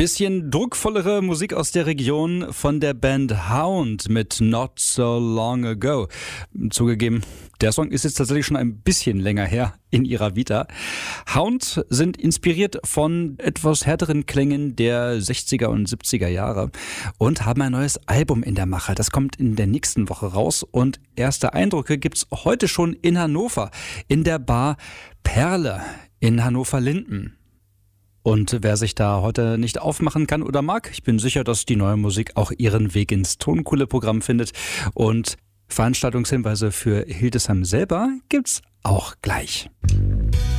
Bisschen druckvollere Musik aus der Region von der Band Hound mit Not So Long Ago. Zugegeben, der Song ist jetzt tatsächlich schon ein bisschen länger her in ihrer Vita. Hound sind inspiriert von etwas härteren Klängen der 60er und 70er Jahre und haben ein neues Album in der Mache. Das kommt in der nächsten Woche raus und erste Eindrücke gibt's heute schon in Hannover, in der Bar Perle in Hannover-Linden. Und wer sich da heute nicht aufmachen kann oder mag, ich bin sicher, dass die neue Musik auch ihren Weg ins Tonkuhle-Programm findet. Und Veranstaltungshinweise für Hildesheim selber gibt's auch gleich.